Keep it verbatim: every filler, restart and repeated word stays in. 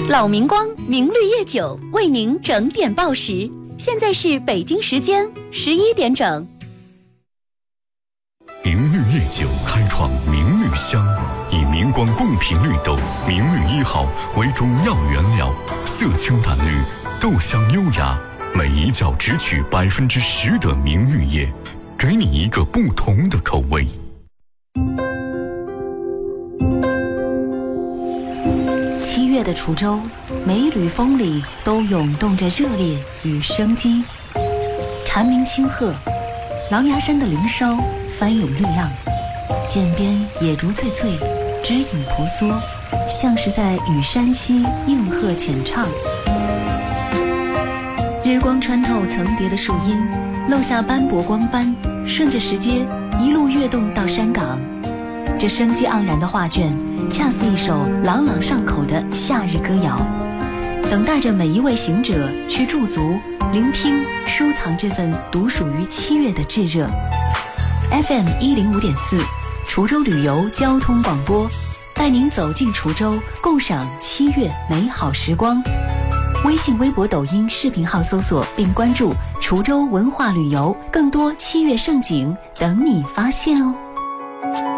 老明光明绿叶酒为您整点报时，现在是北京时间十一点整。 明绿叶酒开创明绿香，以明光贡品绿豆明绿一号为主要原料，色清淡绿，豆香优雅，每一窖只取百分之十的明绿叶，给你一个不同的口味。 七月的滁州，每一缕风里都涌动着热烈与生机。蝉鸣清鹤，狼牙山的林梢翻涌绿浪，涧边野竹翠翠，枝影婆娑，像是在与山溪应和浅唱。日光穿透层叠的树荫，漏下斑驳光斑，顺着石阶一路跃动到山岗。这生机盎然的画卷，恰似一首朗朗上口的夏日歌谣，等待着每一位行者去驻足、聆听、收藏这份独属于七月的炙热。F M 一零五点四，滁州旅游交通广播，带您走进滁州，共赏七月美好时光。微信、微博、抖音视频号搜索并关注滁州文化旅游，更多七月盛景等你发现哦。